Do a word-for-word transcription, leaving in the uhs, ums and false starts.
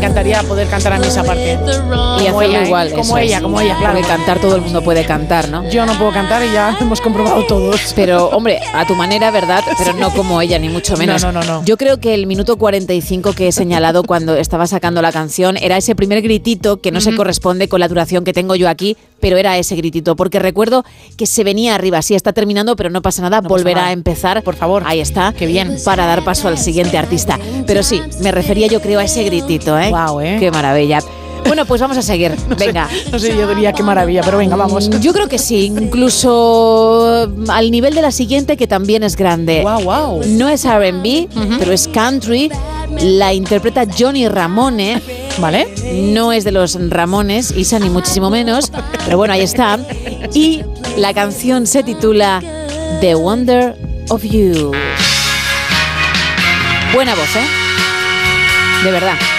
encantaría poder cantar a mí esa parte. Y hacerlo ella, igual. ¿eh? Como ella, es. como ella, claro. Porque cantar todo el mundo puede cantar, ¿no? Yo no puedo cantar y ya hemos comprobado todos. Pero, hombre, a tu manera, ¿verdad? Pero no como ella, ni mucho menos. No, no, no, no. Yo creo que el minuto cuarenta y cinco que he señalado cuando estaba sacando la canción era ese primer gritito que no uh-huh. se corresponde con la duración que tengo yo aquí, pero era ese gritito, porque recuerdo que se venía arriba. Sí, está terminando, pero no pasa nada, no volverá pasa nada. a empezar. Por favor. Ahí está. Qué bien. Para dar paso al siguiente artista. Pero sí, me refería yo creo a ese gritito, ¿eh? Wow, ¿eh? Qué maravilla. Bueno, pues vamos a seguir. No venga. Sé, no sé, yo diría qué maravilla, pero venga, vamos. Yo creo que sí, incluso al nivel de la siguiente, que también es grande. Wow, wow. No es R and B, uh-huh. pero es country. La interpreta Johnny Ramone. ¿Vale? No es de los Ramones, Isa, ni muchísimo menos. Pero bueno, ahí está. Y la canción se titula The Wonder of You. Buena voz, ¿eh? De verdad.